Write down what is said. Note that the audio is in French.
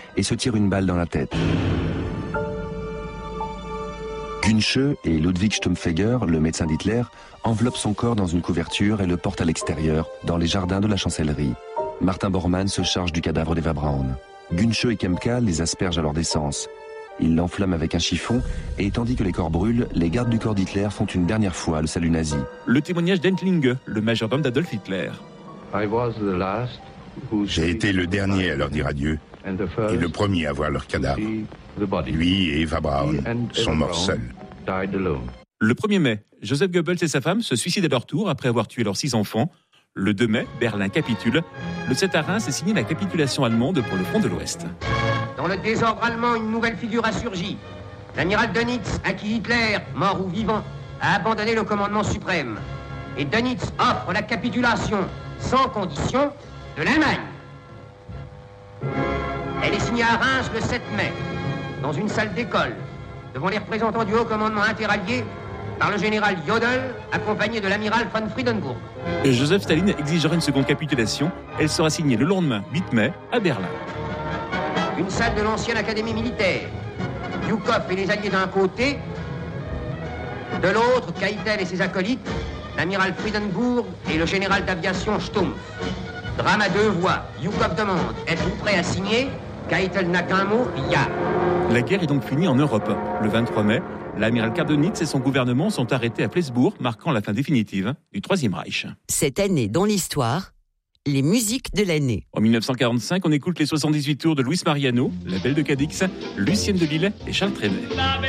et se tire une balle dans la tête. Günsche et Ludwig Stumpfegger, le médecin d'Hitler, enveloppent son corps dans une couverture et le portent à l'extérieur, dans les jardins de la chancellerie. Martin Bormann se charge du cadavre d'Eva Braun. Günsche et Kempka les aspergent alors d'essence. Ils l'enflamment avec un chiffon et tandis que les corps brûlent, les gardes du corps d'Hitler font une dernière fois le salut nazi. Le témoignage d'Entlinge, le majordome d'Adolf Hitler. J'ai été le dernier à leur dire adieu et le premier à voir leur cadavre. Lui et Eva Braun sont morts seuls. Le 1er mai, Joseph Goebbels et sa femme se suicident à leur tour après avoir tué leurs 6 enfants. Le 2 mai, Berlin capitule. Le 7 à Reims est signé la capitulation allemande pour le front de l'Ouest. Dans le désordre allemand, une nouvelle figure a surgi. L'amiral Dönitz, à qui Hitler, mort ou vivant, a abandonné le commandement suprême. Et Dönitz offre la capitulation, sans condition, de l'Allemagne. Elle est signée à Reims le 7 mai, dans une salle d'école, devant les représentants du haut commandement interallié, par le général Jodl, accompagné de l'amiral von Friedenburg. Joseph Staline exigera une seconde capitulation. Elle sera signée le lendemain, 8 mai, à Berlin. Une salle de l'ancienne académie militaire. Yukov et les alliés d'un côté, de l'autre, Keitel et ses acolytes, l'amiral Friedenburg et le général d'aviation Stumpf. Drame à 2 voix. Yukov demande « Êtes-vous prêt à signer ?» Keitel n'a qu'un mot, « Ya ». La guerre est donc finie en Europe. Le 23 mai, l'amiral Kardonitz et son gouvernement sont arrêtés à Flensbourg, marquant la fin définitive du Troisième Reich. Cette année dans l'histoire, les musiques de l'année. En 1945, on écoute les 78 tours de Luis Mariano, La Belle de Cadix, Lucienne de Lille et Charles Trenet.